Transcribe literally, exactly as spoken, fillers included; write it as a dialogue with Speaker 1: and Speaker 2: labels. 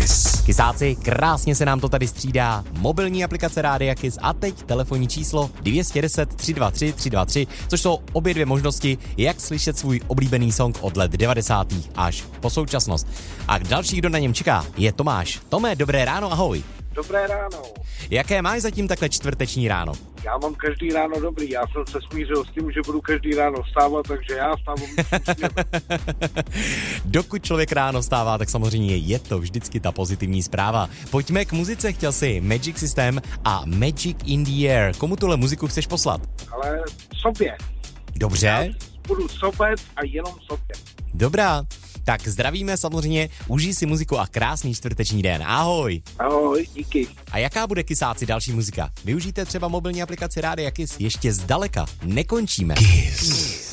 Speaker 1: Kiss. Kysáci, krásně se nám to tady střídá. Mobilní aplikace Rádia Kiss a teď telefonní číslo dvě jedna nula tři dva tři tři dva tři, což jsou obě dvě možnosti, jak slyšet svůj oblíbený song od let devadesátých až po současnost. A další, kdo na něm čeká, je Tomáš. Tome, dobré ráno, ahoj.
Speaker 2: Dobré ráno.
Speaker 1: Jaké máš zatím takhle čtvrteční ráno?
Speaker 2: Já mám každý ráno dobrý, já jsem se smířil s tím, že budu každý ráno vstávat, takže já vstávám
Speaker 1: Dokud člověk ráno vstává, tak samozřejmě je to vždycky ta pozitivní zpráva. Pojďme k muzice, chtěl jsi Magic System a Magic in the Air. Komu tuhle muziku chceš poslat?
Speaker 2: Ale sobě.
Speaker 1: Dobře.
Speaker 2: Já budu sobet a jenom sobě.
Speaker 1: Dobrá. Tak zdravíme samozřejmě, užij si muziku a krásný čtvrteční den. Ahoj.
Speaker 2: Ahoj, díky.
Speaker 1: A jaká bude, Kysáci, další muzika? Využijte třeba mobilní aplikaci Rádia Kiss, ještě zdaleka nekončíme. Kiss.